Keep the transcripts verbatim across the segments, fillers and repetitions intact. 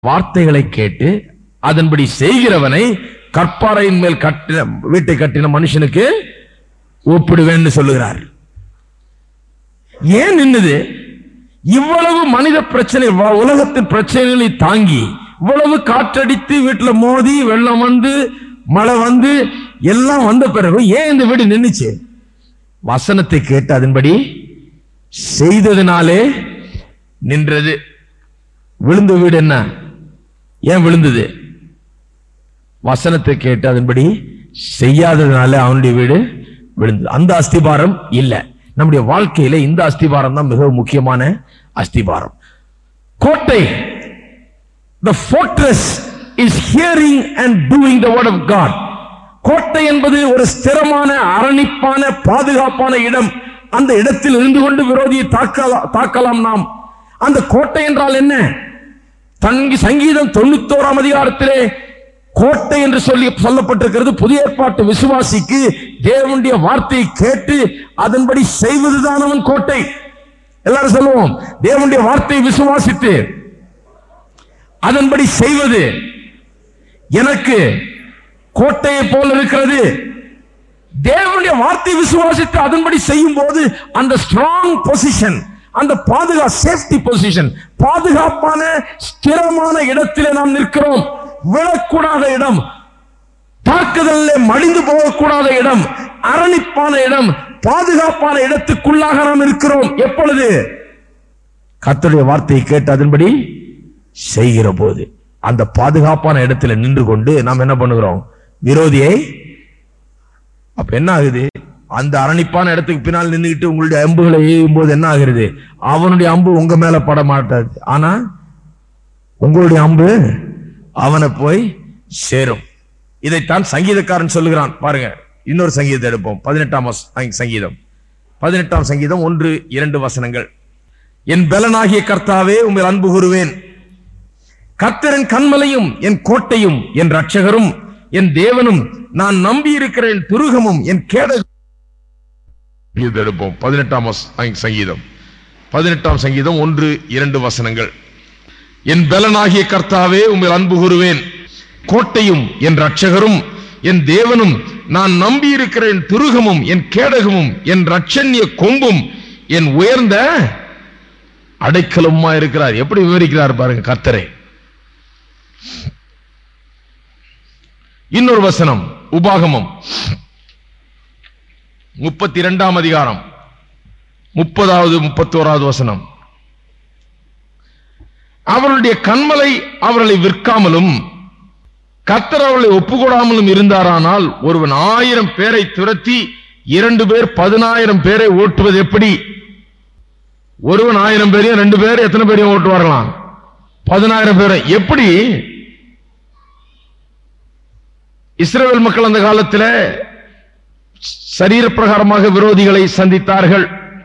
வார்த்தைகளை கேட்டு அதன்படி செய்கிறவனை கற்பாறையின் மேல் கட்டின வீட்டை கட்டின மனுஷனுக்கு ஒப்பிடுவேன் சொல்லுகிறார். ஏன் நின்னுது? இவ்வளவு மனித பிரச்சனை, உலகத்தின் பிரச்சனைகளை தாங்கி, இவ்வளவு காற்றடித்து வீட்டுல மோதி வெள்ளம் வந்து மழை வந்து எல்லாம் வந்த பிறகு ஏன் இந்த வீடு நின்னுச்சு? வசனத்தை கேட்டு அதன்படி செய்ததினாலே நின்றது. விழுந்த வீடு என்ன? ஏன் விழுந்தது? வசனத்தை கேட்டு அதன்படி செய்யாததுனால அவனுடைய வீடு விழுந்தது. அந்த அஸ்திபாரம் இல்ல. நம்முடைய வாழ்க்கையில இந்த அஸ்திபாரம் தான் மிகவும் முக்கியமான அஸ்திபாரம். கோட்டை, the fortress is hearing and doing the word of God. கோட்டை என்பது ஒரு ஸ்திரமான, அரணிப்பான, பாதுகாப்பான இடம். அந்த இடத்தில் இருந்து கொண்டு விரோதியை தாக்கலாம் தாக்கலாம் நாம். அந்த கோட்டை என்றால் என்ன? தங்கி சங்கீதம் தொண்ணூத்தோராம் அதிகாரத்திலே கோட்டை என்று சொல்லி சொல்லப்பட்டிருக்கிறது. புதிய ஏற்பாட்டு விசுவாசிக்கு தேவனுடைய வார்த்தையை கேட்டு அதன்படி செய்வதுதான் அவன் கோட்டை. எல்லாரும் சொல்லுவோம், தேவனுடைய வார்த்தையை விசுவாசித்து அதன்படி செய்வது எனக்கு கோட்டையை போல இருக்கிறது. தேவனுடைய வார்த்தையை விசுவாசித்து அதன்படி செய்யும் போது அந்த ஸ்ட்ராங் பொசிஷன், அந்த பாதுகா சேஃப்டி பொசிஷன், பாதுகாப்பான ஸ்திரமான இடத்திலே நாம் நிற்கிறோம். விழக்கூடாத இடம், தாக்குதலில் மடிந்து போகக்கூடாத இடம், அரணிப்பான இடம், பாதுகாப்பான இடத்துக்குள்ளாக நாம் இருக்கிறோம். எப்பொழுது? கர்த்தருடைய வார்த்தையை கேட்டு அதன்படி செய்கிற போது. அந்த பாதுகாப்பான இடத்துல நின்று கொண்டு நாம் என்ன பண்ணுகிறோம்? விரோதியை. அப்ப என்ன ஆகுது? அந்த அரணிப்பான இடத்துக்கு பின்னால் நின்றுகிட்டு உங்களுடைய அம்புகளை எய்யும் போது என்ன ஆகிறது? அவனுடைய அம்பு உங்க மேல பட மாட்டாது, ஆனா உங்களுடைய அம்பு அவனை போய் சேரும். இதைத்தான் சங்கீதக்காரன் சொல்லுகிறான். பாருங்க, இன்னொரு சங்கீதத்தை எடுப்போம். பதினெட்டாம் சங்கீதம், பதினெட்டாம் சங்கீதம் ஒன்று இரண்டு வசனங்கள். என் பலனாகிய கர்த்தாவே உம்மில் அன்பு கூறுவேன். கர்த்தரின் கன்மலையும் என் கோட்டையும் என் ரட்சகரும் என் தேவனும் நான் நம்பி இருக்கிறேன் துருகமும் என் கேடகம். எடுப்போம். பதினெட்டாம் சங்கீதம், பதினெட்டாம் சங்கீதம் ஒன்று இரண்டு வசனங்கள். என் பலனாகிய கர்த்தாவே உம்மில் அன்பு கூறுவேன். கோட்டையும் என் ரட்சகரும் என் தேவனும் நான் நம்பி இருக்கிறேன் துருகமும் என் கேடகமும் என் ரட்சண்ய கொம்பும் என் உயர்ந்த அடைக்கலமா இருக்கிறார். எப்படி விவரிக்கிறார் பாருங்க கர்த்தரை. இன்னொரு வசனம், உபாகமம் முப்பத்தி இரண்டாம் அதிகாரம் முப்பதாவது முப்பத்தோராவது வசனம். அவருடைய கன்மலை அவர்களை விற்காமலும் கர்த்தர் அவர்களை ஒப்புக்கொடாமலும் இருந்தாரானால் ஒருவன் ஆயிரம் பேரை துரத்தி இரண்டு பேர் பதினாயிரம் பேரை ஓட்டுவது எப்படி? ஒருவன் ஆயிரம் பேரையும் ரெண்டு பேர் எத்தனை பேரையும் ஓட்டுவார்களாம்? பதினாயிரம் பேரை. எப்படி? இஸ்ரவேல் மக்கள் அந்த காலத்தில் சரீர பிரகாரமாக விரோதிகளை சந்தித்தார்கள்.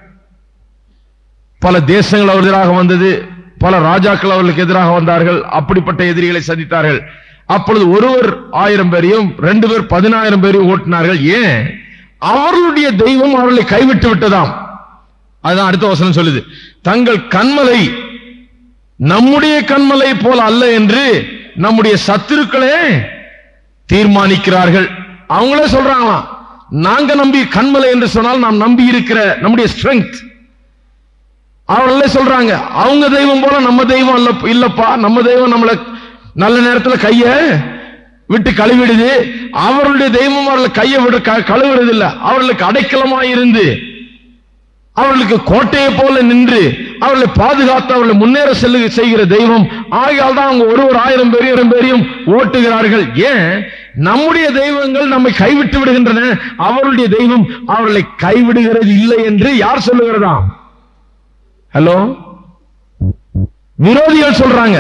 பல தேசங்கள் அவர்களுக்கு எதிராக வந்தது, பல ராஜாக்கள் அவர்களுக்கு எதிராக வந்தார்கள். அப்படிப்பட்ட எதிரிகளை சந்தித்தார்கள். அப்பொழுது ஒருவர் ஆயிரம் பேரையும் ரெண்டு பேர் பதினாயிரம் பேரையும் ஓட்டினார்கள். ஏன்? அவர்களுடைய தெய்வம் அவர்களை கைவிட்டு விட்டதாம். அதுதான் அடுத்த வசனம் சொல்லுது. தங்கள் கன்மலை நம்முடைய கன்மலை போல அல்ல என்று நம்முடைய சத்துருக்களே தீர்மானிக்கிறார்கள். அவங்களே சொல்றாங்களாம், நாங்க நம்பி கன்மலை என்று சொன்னால் நாம் நம்பி இருக்கிற நம்முடைய ஸ்ட்ரெங்த். அவர்களே சொல்றாங்க, அவங்க தெய்வம் போல நம்ம தெய்வம் இல்ல இல்லப்பா, நம்ம தெய்வம் நம்மளை நல்ல நேரத்தில் கைய விட்டு கழுவிடுது, அவர்களுடைய தெய்வம் அவர்களை கையை விட்டு கழுவுறது இல்ல. அவர்களுக்கு அடைக்கலமா இருந்து அவர்களுக்கு கோட்டையை போல நின்று அவர்களை பாதுகாத்து அவர்களை முன்னேற செல்லு செய்கிற தெய்வம். ஆகையால் தான் அவங்க ஒரு ஒரு ஆயிரம் பேரையும் பேரையும் ஓட்டுகிறார்கள். ஏன்? நம்முடைய தெய்வங்கள் நம்மை கைவிட்டு விடுகின்றன, அவருடைய தெய்வம் அவர்களை கைவிடுகிறது இல்லை என்று யார் சொல்லுகிறதா? ஹலோ, விரோதிகள் சொல்றாங்க.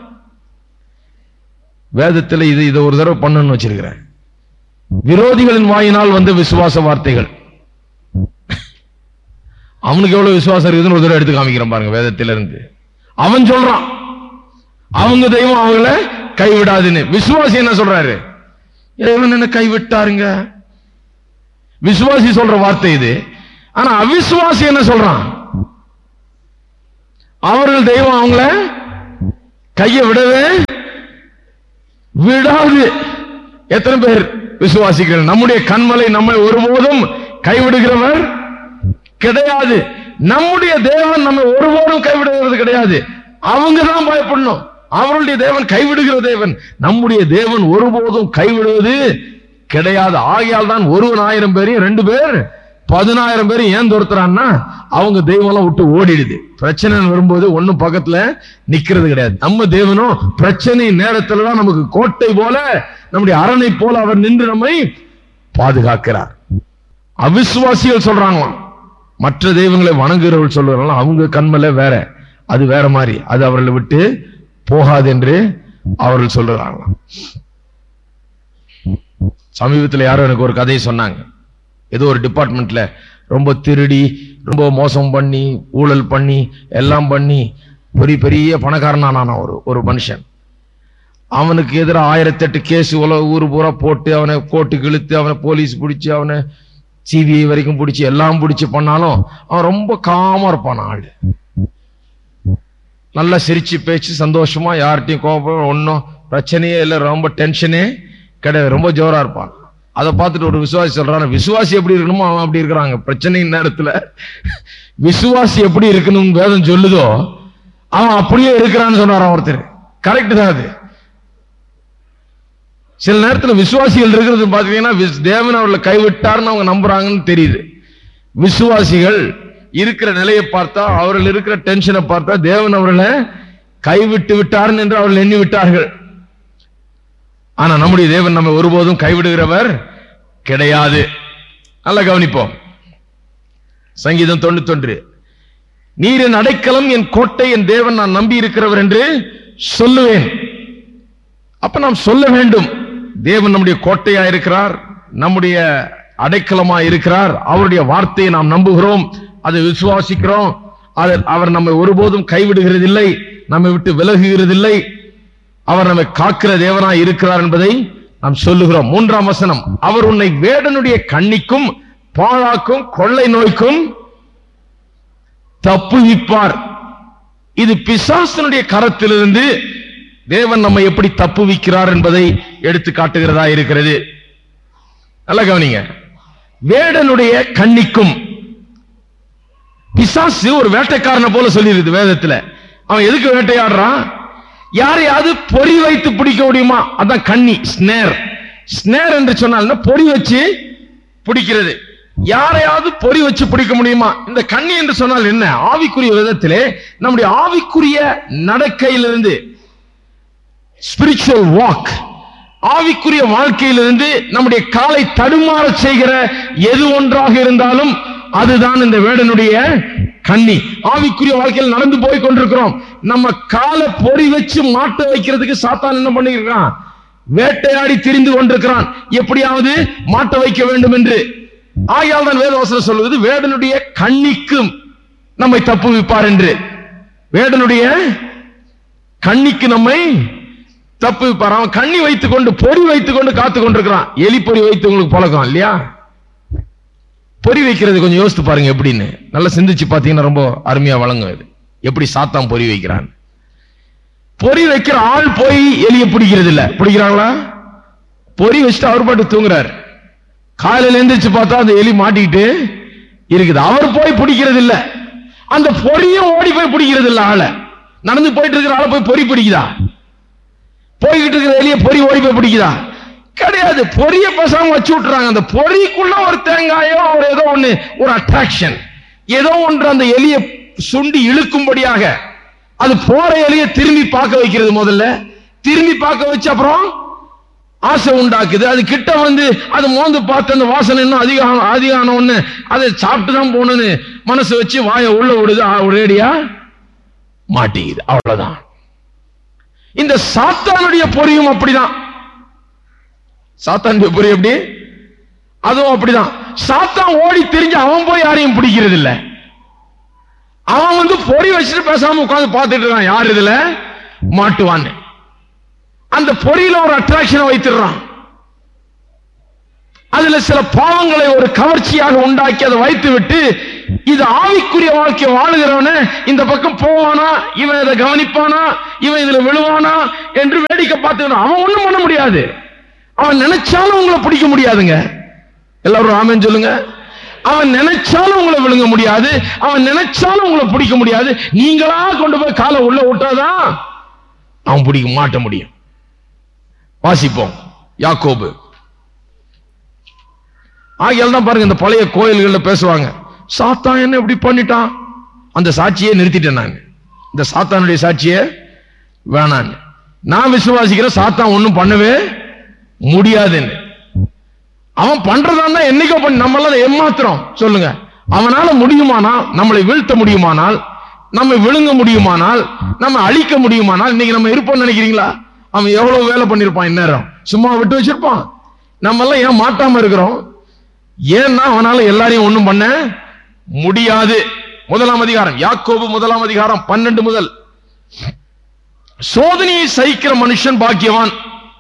வேதத்தில் இது இதை ஒரு தடவை பண்ணணும்னு வச்சிருக்கிறேன். விரோதிகளின் வாயினால் வந்த விசுவாச வார்த்தைகள். அவனுக்கு எவ்வளவு விசுவாசம் இருக்குதுன்னு ஒரு தடவை எடுத்து காமிக்கிறேன் பாருங்க வேதத்திலிருந்து. அவன் சொல்றான் அவங்க தெய்வம் அவங்கள கைவிடாதுன்னு. விசுவாசி என்ன சொல்றாரு? இறைவன் என்ன கைவிட்டாருங்க. விசுவாசி சொல்ற வார்த்தை இது. ஆனா அவிசுவாசி என்ன சொல்றான்? அவர்கள் தெய்வம் அவங்கள கையை விடவே விடாது. எத்தனை பேர் விசுவாசிகள்? நம்முடைய கண்மலை நம்மை ஒருபோதும் கைவிடுகிறவர் கிடையாது. நம்முடைய தேவன் நம்மை ஒருபோதும் கைவிடுகிறது கிடையாது. அவங்க தான் பயப்படணும். அவருடைய தேவன் கைவிடுகிற தேவன். நம்முடைய தேவன் ஒருபோதும் கைவிடுவது கிடையாது. ஆகையால் தான் ஒருவன் ஆயிரம் பேரையும் ரெண்டு பேர் பதினாயிரம் பேரும் ஏன் துரத்துறான்னா அவங்க தெய்வம் எல்லாம் விட்டு ஓடிடுது. பிரச்சனை வரும்போது ஒன்னும் பக்கத்துல நிக்கிறது கிடையாது. நம்ம தேவனும் பிரச்சனை நேரத்துலதான் நமக்கு கோட்டை போல, நம்முடைய அரணை போல அவர் நின்று நம்மை பாதுகாக்கிறார். அவிசுவாசிகள் சொல்றாங்களாம், மற்ற தெய்வங்களை வணங்குகிறவர்கள் சொல்றாங்க அவங்க கண்மலை வேற, அது வேற மாதிரி, அது அவர்களை விட்டு போகாது என்று அவர்கள் சொல்றாங்களாம். சமீபத்தில் யாரும் எனக்கு ஒரு கதையை சொன்னாங்க. ஏதோ ஒரு டிபார்ட்மெண்ட்ல ரொம்ப திருடி ரொம்ப மோசம் பண்ணி ஊழல் பண்ணி எல்லாம் பண்ணி பெரிய பெரிய பணக்காரனான ஒரு ஒரு மனுஷன். அவனுக்கு எதிராக ஆயிரத்தி எட்டு கேஸ் ஊர் பூரா போட்டு அவனை கோர்ட்டுக்கு இழுத்து அவனை போலீஸ் பிடிச்சி அவனை சிபிஐ வரைக்கும் பிடிச்சி எல்லாம் பிடிச்சி பண்ணாலும் அவன் ரொம்ப காமா இருப்பான். ஆளு நல்லா சிரிச்சு பேச்சு சந்தோஷமா, யார்கிட்டையும் கோபம் ஒன்னும் பிரச்சனையே இல்லை, ரொம்ப டென்ஷனே கிடையாது, ரொம்ப ஜோரா இருப்பான். அதை பார்த்துட்டு ஒரு விசுவாசி சொல்றான், விசுவாசி எப்படி இருக்கணுமோ அவன் அப்படி இருக்கிறாங்க. பிரச்சனை நேரத்துல விசுவாசி எப்படி இருக்கணும் வேதம் சொல்லுதோ அவன் அப்படியே இருக்கிறான்னு சொன்னாரான் ஒருத்தர். கரெக்ட் தான். அது சில நேரத்துல விசுவாசிகள் இருக்கிறது பாத்தீங்கன்னா தேவன் அவர்களை கைவிட்டார்னு அவங்க நம்புறாங்கன்னு தெரியுது. விசுவாசிகள் இருக்கிற நிலையை பார்த்தா, அவர்கள் இருக்கிற டென்ஷனை பார்த்தா தேவன் அவர்களை கைவிட்டு விட்டார்னு என்று அவர்கள் எண்ணி விட்டார்கள். ஆனா நம்முடைய தேவன் நம்ம ஒருபோதும் கைவிடுகிறவர் கிடையாது. நல்ல கவனிப்போம். சங்கீதம் தொண்ணூத்தி ஒன்று, நீர் என் அடைக்கலம், என் கோட்டை, என் தேவன், நான் நம்பி இருக்கிறவர் என்று சொல்லுவேன். அப்ப நாம் சொல்ல வேண்டும், தேவன் நம்முடைய கோட்டையா இருக்கிறார், நம்முடைய அடைக்கலமா இருக்கிறார், அவருடைய வார்த்தையை நாம் நம்புகிறோம், அதை விசுவாசிக்கிறோம். அவர் நம்மை ஒருபோதும் கைவிடுகிறதில்லை, நம்மை விட்டு விலகுகிறதில்லை, அவர் நம்மை காக்கிற தேவனாய் இருக்கிறார் என்பதை நாம் சொல்லுகிறோம். மூன்றாம் வசனம், அவர் உன்னை வேடனுடைய கண்ணிக்கும் பாழாக்கும் கொள்ளை நோய்க்கும் தப்புவிப்பார். இது பிசாசனுடைய கரத்திலிருந்து தேவன் நம்மை எப்படி தப்புவிக்கிறார் என்பதை எடுத்து காட்டுகிறதா இருக்கிறது. நல்ல கவனிங்க. வேடனுடைய கண்ணிக்கும், பிசாசு ஒரு வேட்டைக்காரனை போல சொல்லிருக்கு வேதத்துல. அவன் எதுக்கு வேட்டையாடுறான்? யாரையாவது பொறி வைத்து பிடிக்க முடியுமா? அதான் கண்ணி, ஸ்னேர். ஸ்னேர் என்று சொன்னால் பொறி வச்சு பிடிக்கிறது. யாரையாவது பொறி வச்சு பிடிக்க முடியுமா? இந்த கண்ணி என்று சொன்னால் என்ன? ஆவிக்குரிய விதத்திலே நம்முடைய ஆவிக்குரிய நடக்கையிலிருந்து, ஸ்பிரிச்சுவல் வாக், ஆவிக்குரிய வாழ்க்கையிலிருந்து நம்முடைய காலை தடுமாற செய்கிற எது ஒன்றாக இருந்தாலும் அதுதான் இந்த வேடனுடைய கண்ணி. ஆவிக்குரிய வாழ்க்கையில் நடந்து போய் கொண்டிருக்கிறோம். நம்ம காலை பொறி வச்சு மாட்ட வைக்கிறதுக்கு சாத்தான் என்ன பண்ணிருக்கான்? வேட்டையாடி திரிந்து கொண்டிருக்கிறான், எப்படியாவது மாட்ட வைக்க வேண்டும் என்று. ஆகையால் தான் வேதவசனம் சொல்வது, வேடனுடைய கண்ணிக்கும் நம்மை தப்புவிப்பார் என்று. வேடனுடைய கண்ணிக்கு நம்மை தப்புவிப்பார். அவன் கண்ணி வைத்துக் கொண்டு பொறி வைத்துக் கொண்டு காத்துக் கொண்டிருக்கிறான். எலி பொறி வைத்து உங்களுக்கு பழக்கம் இல்லையா? பொறி வைக்கிறது கொஞ்சம் யோசித்து பாருங்க எப்படின்னு. நல்லா சிந்திச்சு பார்த்தீங்கன்னா ரொம்ப அருமையா வழங்கும் இது. எப்படி சாத்தான் பொறி வைக்கிறான். பொறி வைக்கிற ஆள் போய் எலிய பிடிக்கிறது இல்ல. பிடிக்கிறாங்களா? பொறி வச்சுட்டு அவர் பாட்டு தூங்குறாரு. காலையில எந்திரிச்சு பார்த்தா அந்த எலி மாட்டிக்கிட்டு இருக்குது. அவர் போய் பிடிக்கிறது இல்ல. அந்த பொறியும் ஓடி போய் பிடிக்கிறது இல்ல. ஆளை நடந்து போயிட்டு இருக்கிற ஆளை போய் பொறி பிடிக்குதா? போய்கிட்டு இருக்கிற எலிய பொறி ஓடி போய் பிடிக்குதா? கிடையாது. பொரிய பேசாம வச்சு விட்டுறாங்க. அந்த பொறிக்குள்ள ஒரு தேங்காயோ ஒரு ஏதோ ஒண்ணு, ஒரு அட்ராக்ஷன், ஏதோ ஒன்று அந்த எலிய சுண்டி இழுக்கும்படியாக அது போற எலிய திரும்பி பார்க்க வைக்கிறது. முதல்ல திரும்பி பார்க்க வச்சு அப்புறம் ஆசை உண்டாக்குது. அது கிட்ட வந்து அது மோந்து பார்த்து அந்த வாசனை இன்னும் அதிகம் அதிகான ஒண்ணு அதை சாப்பிட்டு தான் போகணும்னு மனசு வச்சு வாயை உள்ள விடுது. ஒரேடியா மாட்டிக்குது. அவ்வளவுதான். இந்த சாத்தானுடைய பொறியும் அப்படிதான். சாத்தான் பொறி எப்படி? அதுவும் அப்படிதான். சாத்தான் ஓடி திரிஞ்சு அவன் போய் யாரையும் பிடிக்கிறது இல்ல. அவன் வந்து பொறி வச்சுட்டு பேசாம உட்கார்ந்து பார்த்துட்டு இருக்கான், யார் இதுல மாட்டுவான்னு. அந்த பொறியில ஒரு அட்ராக்ஷன் வைத்துறான். அதுல சில பாவங்களை ஒரு கவர்ச்சியாக உண்டாக்கி அதை வைத்து விட்டு இது ஆவிக்குரிய வாழ்க்கை வாழுகிறவன இந்த பக்கம் போவானா, இவன் இதை கவனிப்பானா, இவன் இதுல விழுவானா என்று வேடிக்கை பார்த்து அவன் ஒண்ணும் பண்ண முடியாது. அவன் நினைச்சாலும் உங்களை பிடிக்க முடியாதுங்க. எல்லாரும் ஆமென் சொல்லுங்க. அவன் நினைச்சாலும் உங்களை விழுங்க முடியாது, அவன் நினைச்சாலும் உங்களை பிடிக்க முடியாது. நீங்களா கொண்டு போய் காலை உள்ள விட்டாதான் அவன் பிடிக்க மாட்ட முடியும். வாசிப்போம் யாக்கோபு. ஆகியால் தான் பாருங்க இந்த பழைய கோயில்கள்ல பேசுவாங்க, சாத்தான் என்ன இப்படி பண்ணிட்டான், அந்த சாட்சியை நிறுத்திட்டேன் நான், இந்த சாத்தானுடைய சாட்சியை வேணான்னு. நான் விசுவாசிக்கிறேன் சாத்தான் ஒண்ணும் பண்ணவே முடியாதுன்னு. அவன் பண்றதா என்னைக்கோ பண்ணி நம்மளால ஏமாத்துறோம் சொல்லுங்க. அவனால முடியுமானா, நம்மளை வீழ்த்த முடியுமானால், நம்ம விழுங்க முடியுமானால், நம்ம அழிக்க முடியுமானால் இன்னைக்கு நம்ம இருப்போம் நினைக்கிறீங்களா? அவன் எவ்வளவு வேலை பண்ணிருப்பான், இந்நேரம் சும்மா விட்டு வச்சிருப்பான். நம்ம எல்லாம் ஏன் மாட்டாம இருக்கிறோம்? ஏன்னா அவனால எல்லாரையும் ஒண்ணும் பண்ண முடியாது. முதலாம் அதிகாரம் யாக்கோபு முதலாம் அதிகாரம் பன்னெண்டு முதல். சோதனையை சகிக்கிற மனுஷன் பாக்கியவான்,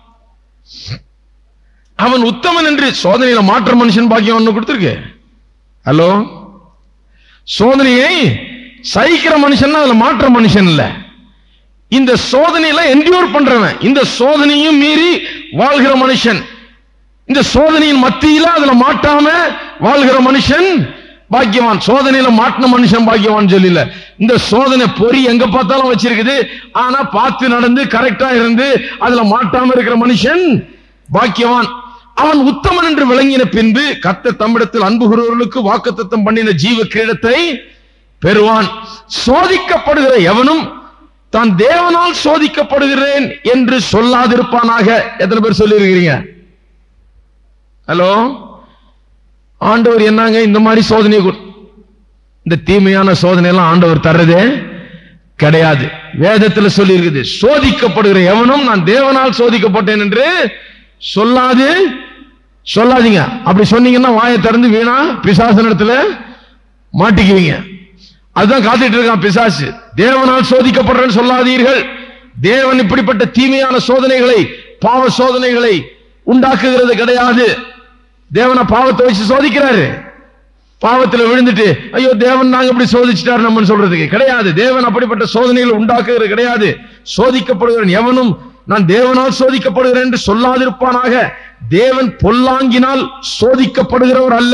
அவன் உத்தமன் என்று. சோதனையில மாற்ற மனுஷன் பாக்கியவான் கொடுத்திருக்கு. ஹலோ, சோதனையை சகிக்கிற மனுஷன் அதுல மாற்ற மனுஷன் இல்ல. இந்த சோதனையில என்டியூர் பண்றவன், இந்த சோதனையும் மீறி வாழ்கிற மனுஷன், இந்த சோதனையின் மத்தியில அதுல மாட்டாம வாழ்கிற மனுஷன் பாக்கியவான். சோதனையில மாட்டின மனுஷன் பாக்கியவான் சொல்லல. இந்த சோதனை பொறி எங்க பார்த்தாலும் வச்சிருக்குது, ஆனா பார்த்து நடந்து கரெக்டா இருந்து அதுல மாட்டாம இருக்கிற மனுஷன் பாக்கியவான். அவன் உத்தமன் என்று விளங்கின பின்பு கர்த்தர் தம்மிடத்தில் அன்பு கூறுகிறவர்களுக்கு வாக்குத்தத்தம் பண்ணின ஜீவ கிரீடத்தை பெறுவான். சோதிக்கப்படுகிற எவனும் தான் தேவனால் சோதிக்கப்படுகிறேன் என்று சொல்லாதிருப்பானாக. எத்தனை பேர் சொல்லி இருக்கிறீங்க? ஹலோ, ஆண்டவர் என்னங்க இந்த மாதிரி சோதனை, இந்த தீமையான சோதனை எல்லாம் ஆண்டவர் தர்றதே கிடையாது. வேதத்தில் சொல்லி இருக்குது, சோதிக்கப்படுகிற எவனும் நான் தேவனால் சோதிக்கப்பட்டேன் என்று சொல்லாது சொல்லாதீங்க. அப்படி சொன்னீங்கன்னா வாயை திறந்து வீணா பிசாசு இடத்துல மாட்டிக்குவீங்க. அதுதான் காத்துட்டு இருக்கான் பிசாசு. தேவனால் சோதிக்கப்படுறேன்னு சொல்லாதீர்கள். தேவன் இப்படிப்பட்ட தீமையான சோதனைகளை, பாவ சோதனைகளை உண்டாக்குகிறது கிடையாது. தேவனை பாவத்தை வச்சு சோதிக்கிறாரு. பாவத்தில் விழுந்துட்டு ஐயோ தேவன் நாங்க இப்படி சோதிச்சிட்டாரு நம்ம சொல்றதுக்கு கிடையாது. தேவன் அப்படிப்பட்ட சோதனைகள் உண்டாக்குகிறது கிடையாது. சோதிக்கப்படுகிறேன் எவனும் நான் தேவனால் சோதிக்கப்படுகிறேன் என்று சொல்லாதிருப்பானாக. தேவன் பொல்லாங்கினால் சோதிக்கப்படுகிறவர் அல்ல,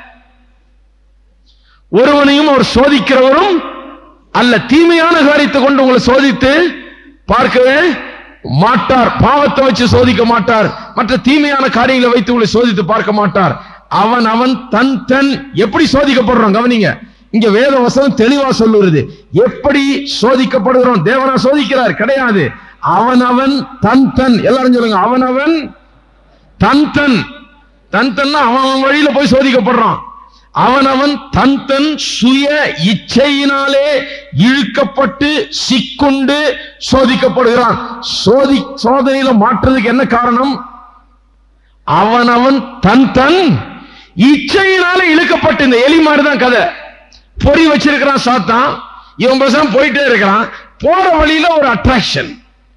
ஒருவனையும் அவர் சோதிக்கிறவரும் அல்ல. தீமையான காரியத்தை கொண்டு உங்களை சோதித்து பார்க்கவே மாட்டார். பாவத்தை வச்சு சோதிக்க மாட்டார். மற்ற தீமையான காரியங்களை வைத்து உங்களை சோதித்து பார்க்க மாட்டார். அவன் அவன் தன் தன் எப்படி சோதிக்கப்படுறான் கவனிங்க. இங்க வேத வசனம் தெளிவா சொல்லுறது. எப்படி சோதிக்கப்படுகிறோம்? தேவனா சோதிக்கிறார் கிடையாது. அவன் அவன் தன் தன். எல்லாரும் சொல்லுங்க, அவன் அவன் தன் தன். தன் தன்னா அவன் வழியில போய் சோதிக்கப்படுறான். அவன் அவன் தன் தன் சுய இச்சையினாலே இழுக்கப்பட்டு சிக்குண்டு சோதிக்கப்படுகிறான். சோதி சோதனையில மாற்றுறதுக்கு என்ன காரணம்? அவன் அவன் தன் தன் இச்சையினாலே இழுக்கப்பட்டு. இந்த எலி மாதிரிதான் கதை. பொறி வச்சிருக்கிறான் சாத்தான், இவன் பேசாம போயிட்டே இருக்கிறான். போற வழியில ஒரு அட்ராக்ஷன்,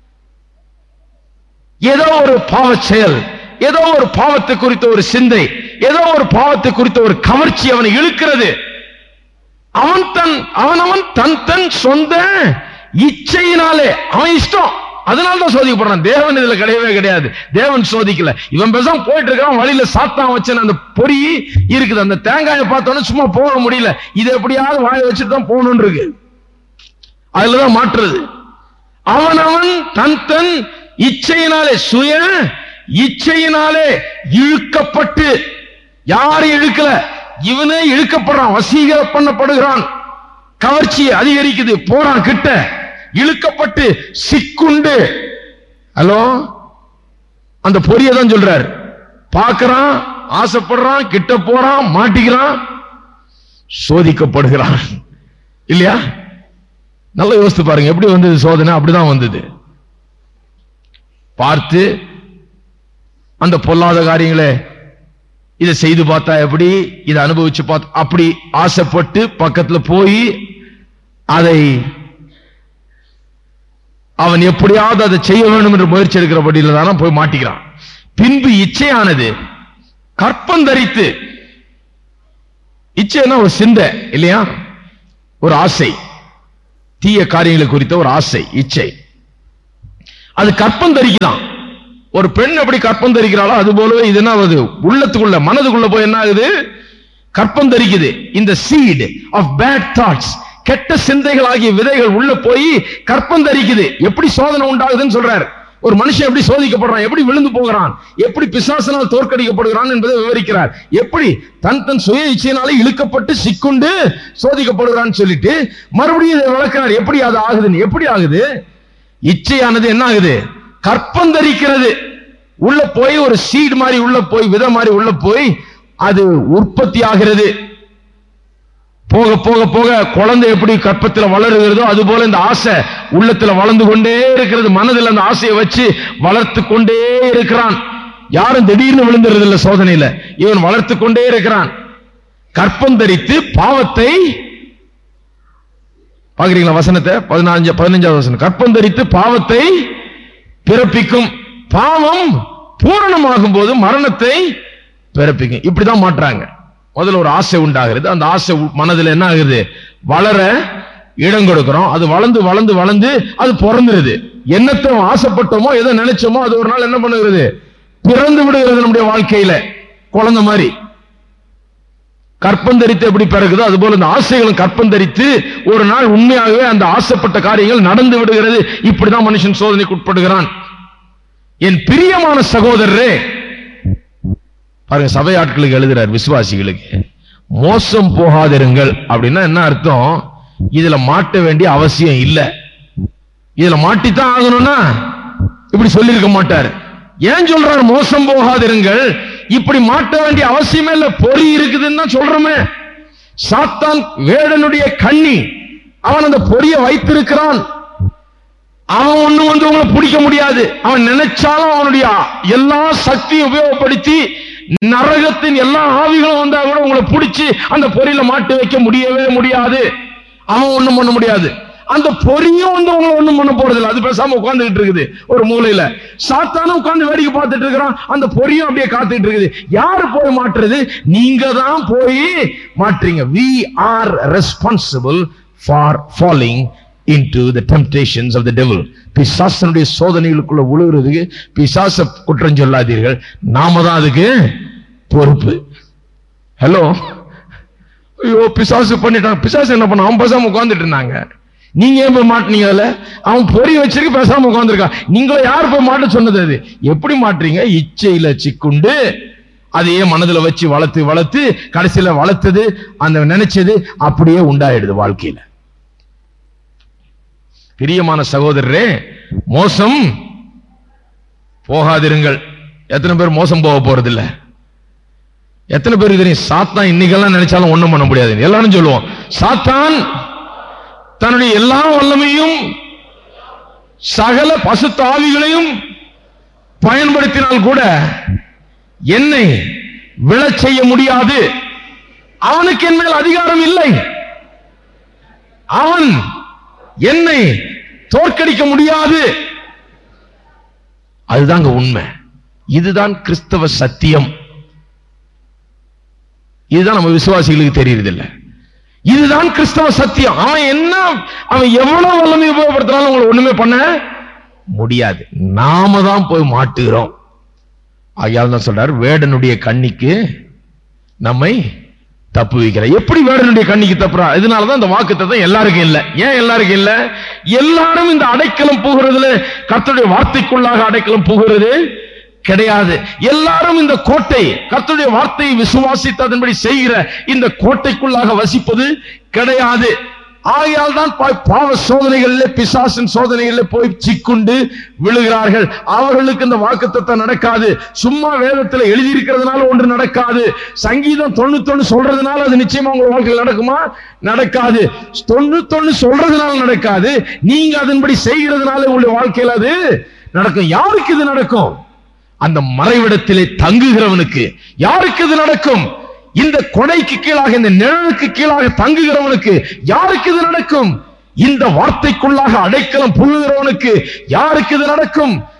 ஏதோ ஒரு பாவ செயல், ஏதோ ஒரு பாவத்தை குறித்த ஒரு சிந்தை, ஏதோ ஒரு பாவத்தை குறித்த ஒரு கவர்ச்சி அவனை இழுக்கிறது. அவன் தன் அவன் அவன் தன் தன் சொந்த இச்சையினாலே, அவன் இஷ்டம், அதனால்தான் சோதிக்கப்படுறான். தேவன் இதுல கிடையவே கிடையாது. தேவன் சோதிக்கல. இவன் பேசாம போயிட்டு இருக்கான், வழியில சாத்தான் வச்ச அந்த பொறி இருக்குது. அந்த தேங்காயை பார்த்தோன்னு சும்மா போக முடியல, இதை எப்படியாவது வாயை வச்சுட்டு தான் போகணும்னு இருக்கு. அதுலதான் மாற்றுறது. அவன் அவன் தன் தன் இச்சையினாலே, சுய இச்சையினாலே இழுக்கப்பட்டு. யாரும் இழுக்கல, இவனே இழுக்கப்படுறான், வசீகர பண்ணப்படுகிறான். கவர்ச்சி அதிகரிக்குது, போறான் கிட்ட, இழுக்கப்பட்டு சிக்குண்டு. ஹலோ, அந்த பொறியை தான் சொல்றார். பார்க்கிறான், ஆசைப்படுறான், கிட்ட போறான், மாட்டிக்கிறான், சோதிக்கப்படுகிறான். இல்லையா? நல்லா யோசித்து பாருங்க, எப்படி வந்தது சோதனை? அப்படிதான் வந்தது. பார்த்து அந்த பொல்லாத காரியங்களை இதை செய்து பார்த்தா எப்படி, இதை அனுபவிச்சு பார்த்தா அப்படி ஆசைப்பட்டு பக்கத்துல போய் அதை அவன் எப்படியாவது அதை செய்ய வேண்டும் என்று முயற்சி எடுக்கிறபடியில் தானே போய் மாட்டிக்கிறான். பின்பு இச்சையானது கற்பந்தரித்து, இச்சைனா ஒரு சிந்தை இல்லையா, ஒரு ஆசை, தீய காரியங்களை குறித்த ஒரு ஆசை, இச்சை. அது கற்பந்தரிக்குதான். ஒரு பெண் எப்படி கற்பந்தரிக்கிறாளோ அது போலவே இது என்ன ஆகுது, உள்ளத்துக்குள்ள மனதுக்குள்ள போய் என்ன ஆகுது, கற்பந்தரிக்குது. இந்த சீட் ஆஃப் பேட் தாட்ஸ், கெட்ட சிந்தைகள் ஆகிய விதைகள் உள்ள போய் கற்பந்தரிக்குது. எப்படி சோதனை உண்டாகுதுன்னு சொல்றார். ஒரு மனுஷன் எப்படி சோதிக்கப்படுறான், எப்படி விழுந்து போகிறான், எப்படி பிசாசினால் தோற்கடிக்கப்படுகிறான் என்பதை விவரிக்கிறார். எப்படி தன் தன் சுய இச்சையினாலே இழுக்கப்பட்டு சிக்குண்டு சோதிக்கப்படுகிறான்னு சொல்லிட்டு மறுபடியும் இதை விளக்கிறார். எப்படி அது ஆகுதுன்னு. எப்படி ஆகுது, இச்சையானது என்ன ஆகுது, கற்பந்தரிக்கிறது. உள்ள போய் ஒரு சீட் மாதிரி உள்ள போய், விதை மாதிரி உள்ள போய் அது உற்பத்தி ஆகிறது. போக போக போக குழந்தை எப்படி கற்பத்தில் வளருகிறதோ அது போல இந்த ஆசை உள்ளத்துல வளர்ந்து கொண்டே இருக்கிறது. மனதில் அந்த ஆசையை வச்சு வளர்த்து கொண்டே இருக்கிறான். யாரும் திடீர்னு விழுந்துறது இல்லை சோதனையில, இவன் வளர்த்து கொண்டே இருக்கிறான். கற்பந்தரித்து பாவத்தை, பாக்குறீங்களா வசனத்தை, பதினஞ்சு பதினஞ்சாவது வசனம், கற்பந்தரித்து பாவத்தை பிறப்பிக்கும், பாவம் பூரணமாகும் போது மரணத்தை பிறப்பிக்கும். இப்படிதான் மாற்றாங்க. முதல்ல ஒரு ஆசை உண்டாகிறது, அந்த ஆசை மனதில் என்ன ஆகுது, வளர இடம் கொடுக்கிறோம். அது வளர்ந்து வளர்ந்து வளர்ந்து அது பிறந்துருது. என்னத்தை ஆசைப்பட்டோமோ எதை நினைச்சோமோ அது ஒரு நாள் என்ன பண்ணுகிறது, பிறந்து விடுகிறது நம்முடைய வாழ்க்கையில குழந்தை மாதிரி. கற்பந்தரித்து எப்படி பிறகுதோ அது போல இந்த ஆசைகளும் கற்பந்தரித்து ஒரு நாள் உண்மையாகவே அந்த ஆசைப்பட்ட காரியங்கள் நடந்து விடுகிறது. இப்படிதான் மனுஷன் சோதனைக்கு உட்படுகிறான். என் பிரியமான சகோதரரே, பாருங்க, சபை ஆட்களுக்கு எழுதுறார், விசுவாசிகளுக்கு, மோசம் போகாதிருங்கள் அப்படின்னா என்ன அர்த்தம், இதுல மாட்ட வேண்டிய அவசியம் இல்லை. இதுல மாட்டித்தான் ஆகணும்னா இப்படி சொல்லிருக்க மாட்டார். ஏன் சொல்றார் மோசம் போகாதிருங்கள், இப்படி மாட்ட வேண்டிய அவசியமே இல்ல, பொறி இருக்குதுன்னு தான் சொல்றோமே. சாத்தான் வேடனுடைய கண்ணி, அவன் அந்த பொறியை வைத்திருக்கிறான். அவன் ஒண்ணு வந்து உங்களை பிடிக்க முடியாது. அவன் நினைச்சாலும் அவனுடைய எல்லா சக்தியும் உபயோகப்படுத்தி நரகத்தின் எல்லா ஆவிகளும் வந்தா கூட உங்களை பிடிச்சி அந்த பொறியில மாட்டி வைக்க முடியவே முடியாது. அவன் ஒண்ணும் பண்ண முடியாது. அந்த பொறியும் வந்து உங்களை ஒண்ணும் பண்ண போறது இல்லை. அது பேசாம உட்கார்ந்துட்டு இருக்குது ஒரு மூலையில. சாத்தானும் உட்கார்ந்து வேடிக்கை பார்த்துட்டு இருக்கிறான், அந்த பொறியும் அப்படியே காத்துட்டு இருக்குது. யாரு போய் மாற்றுறது, நீங்க தான் போய் மாற்றீங்க. we are responsible for falling into the temptations of the devil. பிசாசனுடைய சோதனைகளுக்குள்ள விழுகிறதுக்கு பிசாச குற்றம் சொல்லாதீர்கள், நாம தான் அதுக்கு பொறுப்பு. ஹலோ, ஐயோ பிசாசு பண்ணிட்டான், பிசாசு என்ன பண்ண, அவன் பேசாம உட்கார்ந்துட்டு இருந்தாங்க, நீங்க ஏன் போய் மாட்டினீங்க, அதுல அவன் பொறி வச்சிருக்கு பேசாம உட்கார்ந்துருக்கான், நீங்கள யார் போய் மாட்ட சொன்னது? அது எப்படி மாற்றீங்க, இச்சையில சிக்குண்டு அதையே மனதுல வச்சு வளர்த்து வளர்த்து கடைசியில வளர்த்தது அந்த நினைச்சது அப்படியே உண்டாயிடுது வாழ்க்கையில. பிரியமான சகோதரரே, மோசம் போகாதிருங்கள். எத்தனை பேர் மோசம் போக போறது இல்ல? எத்தனை பேருக்கு தெரியும் சாத்தான் இன்னைக்கெல்லாம் நினைச்சாலும் ஒண்ணும் பண்ண முடியாது? எல்லாரும் சொல்லுவோம், சாத்தான் தன்னுடைய எல்லா வல்லமையும் சகல பசுத்த ஆவிகளையும் பயன்படுத்தினால் கூட என்னை விழச் செய்ய முடியாது. அவனுக்கு என் மேல் அதிகாரம் இல்லை. அவன் என்னை தோற்கடிக்க முடியாது. அதுதாங்க உண்மை. இதுதான் கிறிஸ்தவ சத்தியம். இதுதான் நம்ம விசுவாசிகளுக்கு தெரியுறதில்லை. இதுதான் கிறிஸ்தவ சத்தியம். அவன் என்ன, அவன் எவ்வளவு வல்லமை உபயோகப்படுத்தினாலும் உங்களை ஒண்ணுமே பண்ண முடியாது. நாம தான் போய் மாட்டுகிறோம். ஆகையால் தான் சொல்றார், வேடனுடைய கண்ணிக்கு நம்மை தப்பு வைக்கிற. எப்படி வேடனுடைய கண்ணிக்கு தப்புறா? இதனாலதான் இந்த வாக்குத்தத்தம் எல்லாருக்கும் இல்ல. ஏன் எல்லாருக்கும் இல்ல? எல்லாரும் இந்த அடைக்கலம் புகுறதுல, கர்த்தருடைய வார்த்தைக்குள்ளாக அடைக்கலம் புகுறது கிடையாது. எல்லாரும் இந்த கோட்டை, கர்த்தருடைய வார்த்தையை விசுவாசித்து அதன்படி செய்கிற இந்த கோட்டைக்குள்ளாக வசிப்பது கிடையாது. ஆகையால் தான் பாவ சோதனைகளில், பிசாசின் சோதனைகளில் போய் சிக்குண்டு விழுகிறார்கள். அவர்களுக்கு இந்த வாக்குத்தத்தம் நடக்காது. சும்மா வேதத்தில் எழுதியிருக்கிறதுனால ஒன்று நடக்காது. சங்கீதம் தொண்ணூத்தொன்னு சொல்றதுனால அது நிச்சயமா உங்க வாழ்க்கையில் நடக்குமா? நடக்காது. தொண்ணூத்தொன்னு சொல்றதுனால நடக்காது. நீங்க அதன்படி செய்கிறதுனால உங்களுடைய வாழ்க்கையில் அது நடக்கும். யாருக்கு இது நடக்கும்? அந்த மறைவிடத்திலே தங்குகிறவனுக்கு. யாருக்கு இது நடக்கும்? இந்த கொடைக்கு கீழாக, இந்த நிழலுக்கு கீழாக தங்குகிறவனுக்கு. யாருக்கு இது நடக்கும்? இந்த வார்த்தைக்குள்ளாக அடைக்கலம் புகுகிறவனுக்கு. யாருக்கு இது நடக்கும்?